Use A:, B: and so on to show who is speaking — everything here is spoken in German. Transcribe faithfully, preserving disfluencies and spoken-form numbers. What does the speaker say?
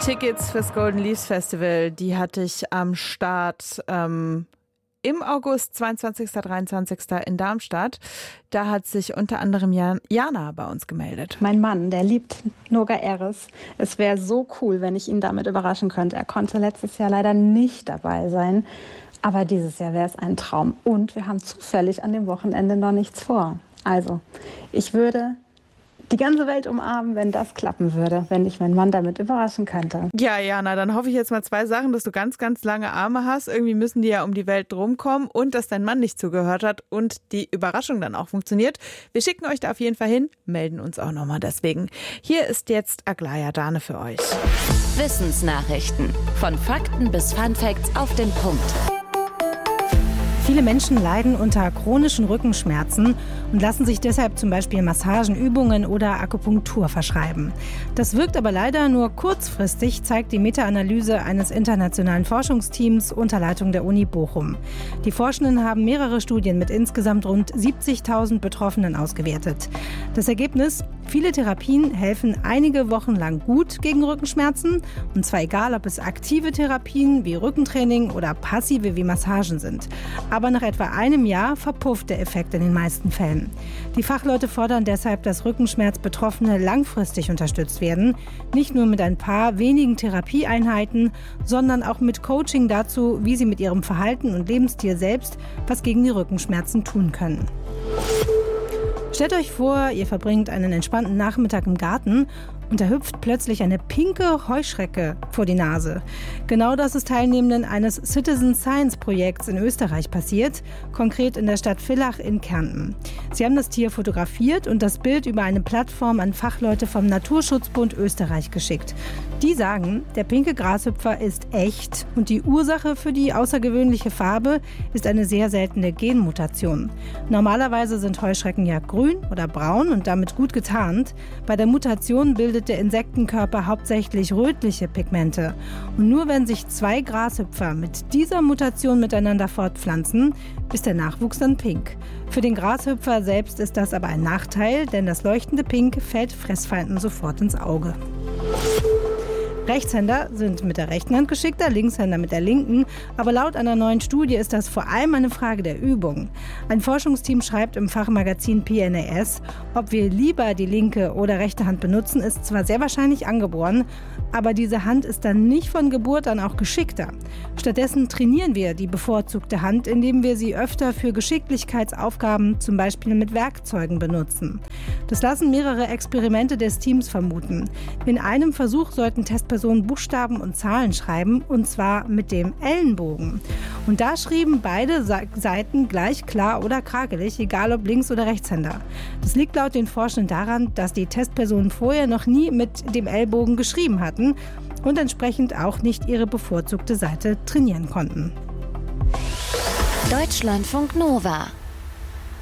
A: Tickets fürs Golden Leaves Festival, die hatte ich am Start ähm, im August, zweiundzwanzigsten dreiundzwanzigsten in Darmstadt. Da hat sich unter anderem Jan- Jana bei uns gemeldet.
B: Mein Mann, der liebt Noga Eris. Es wäre so cool, wenn ich ihn damit überraschen könnte. Er konnte letztes Jahr leider nicht dabei sein. Aber dieses Jahr wäre es ein Traum. Und wir haben zufällig an dem Wochenende noch nichts vor. Also, ich würde die ganze Welt umarmen, wenn das klappen würde, wenn ich meinen Mann damit überraschen könnte.
A: Ja, Jana, dann hoffe ich jetzt mal zwei Sachen, dass du ganz, ganz lange Arme hast. Irgendwie müssen die ja um die Welt rumkommen und dass dein Mann nicht zugehört hat und die Überraschung dann auch funktioniert. Wir schicken euch da auf jeden Fall hin, melden uns auch nochmal deswegen. Hier ist jetzt Aglaya Dane für euch.
C: Wissensnachrichten. Von Fakten bis Funfacts auf den Punkt.
D: Viele Menschen leiden unter chronischen Rückenschmerzen und lassen sich deshalb zum Beispiel Massagen, Übungen oder Akupunktur verschreiben. Das wirkt aber leider nur kurzfristig, zeigt die Meta-Analyse eines internationalen Forschungsteams unter Leitung der Uni Bochum. Die Forschenden haben mehrere Studien mit insgesamt rund siebzigtausend Betroffenen ausgewertet. Das Ergebnis: Viele Therapien helfen einige Wochen lang gut gegen Rückenschmerzen, und zwar egal, ob es aktive Therapien wie Rückentraining oder passive wie Massagen sind. Aber nach etwa einem Jahr verpufft der Effekt in den meisten Fällen. Die Fachleute fordern deshalb, dass Rückenschmerzbetroffene langfristig unterstützt werden. Nicht nur mit ein paar wenigen Therapieeinheiten, sondern auch mit Coaching dazu, wie sie mit ihrem Verhalten und Lebensstil selbst was gegen die Rückenschmerzen tun können. Stellt euch vor, ihr verbringt einen entspannten Nachmittag im Garten und da hüpft plötzlich eine pinke Heuschrecke vor die Nase. Genau das ist Teilnehmenden eines Citizen Science Projekts in Österreich passiert, konkret in der Stadt Villach in Kärnten. Sie haben das Tier fotografiert und das Bild über eine Plattform an Fachleute vom Naturschutzbund Österreich geschickt. Die sagen, der pinke Grashüpfer ist echt und die Ursache für die außergewöhnliche Farbe ist eine sehr seltene Genmutation. Normalerweise sind Heuschrecken ja grün oder braun und damit gut getarnt. Bei der Mutation bildet der Insektenkörper hauptsächlich rötliche Pigmente. Und nur wenn sich zwei Grashüpfer mit dieser Mutation miteinander fortpflanzen, ist der Nachwuchs dann pink. Für den Grashüpfer selbst ist das aber ein Nachteil, denn das leuchtende Pink fällt Fressfeinden sofort ins Auge. Rechtshänder sind mit der rechten Hand geschickter, Linkshänder mit der linken. Aber laut einer neuen Studie ist das vor allem eine Frage der Übung. Ein Forschungsteam schreibt im Fachmagazin P N A S, ob wir lieber die linke oder rechte Hand benutzen, ist zwar sehr wahrscheinlich angeboren, aber diese Hand ist dann nicht von Geburt an auch geschickter. Stattdessen trainieren wir die bevorzugte Hand, indem wir sie öfter für Geschicklichkeitsaufgaben, zum Beispiel mit Werkzeugen, benutzen. Das lassen mehrere Experimente des Teams vermuten. In einem Versuch sollten Testpersonen Buchstaben und Zahlen schreiben, und zwar mit dem Ellenbogen. Und da schrieben beide Seiten gleich klar oder krakelig, egal ob Links- oder Rechtshänder. Das liegt laut den Forschenden daran, dass die Testpersonen vorher noch nie mit dem Ellbogen geschrieben hatten und entsprechend auch nicht ihre bevorzugte Seite trainieren konnten.
C: Deutschlandfunk Nova